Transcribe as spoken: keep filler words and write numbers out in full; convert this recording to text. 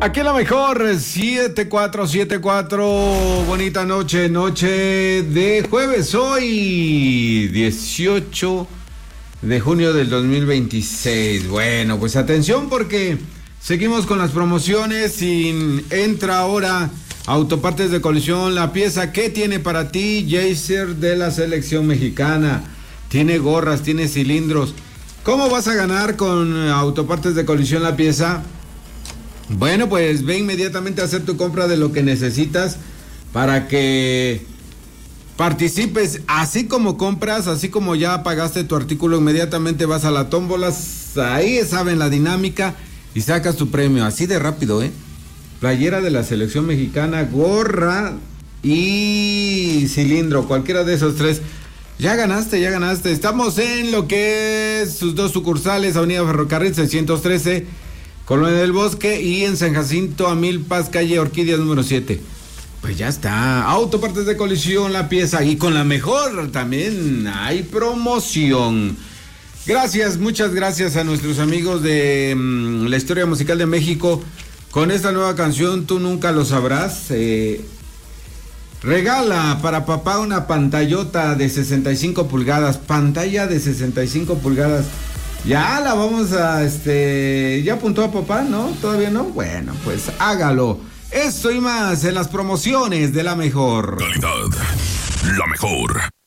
Aquí la mejor, siete cuatro siete cuatro, bonita noche, noche de jueves, hoy dieciocho de junio del dos mil veintiséis. Bueno, pues atención porque seguimos con las promociones y entra ahora Autopartes de Colisión, la pieza que tiene para ti Jaser de la selección mexicana. Tiene gorras, tiene cilindros. ¿Cómo vas a ganar con Autopartes de Colisión la pieza? Bueno, pues ve inmediatamente a hacer tu compra de lo que necesitas para que participes. Así como compras, así como ya pagaste tu artículo, inmediatamente vas a la tómbola, ahí saben la dinámica y sacas tu premio, así de rápido, ¿eh? Playera de la selección mexicana, gorra y cilindro, cualquiera de esos tres. Ya ganaste, ya ganaste. Estamos en lo que es sus dos sucursales, Avenida Ferrocarril seiscientos trece, Colonia del Bosque, y en San Jacinto a Milpas, calle Orquídea número siete. Pues ya está, Autopartes de Colisión, la pieza, y con la mejor también hay promoción. Gracias, muchas gracias a nuestros amigos de um, la Historia Musical de México, con esta nueva canción, Tú Nunca Lo Sabrás. eh, regala para papá una pantallota de sesenta y cinco pulgadas, pantalla de sesenta y cinco pulgadas. Ya la vamos a, este, ya apuntó a papá, ¿no? ¿Todavía no? Bueno, pues hágalo. Esto y más en las promociones de la mejor. Calidad, la mejor.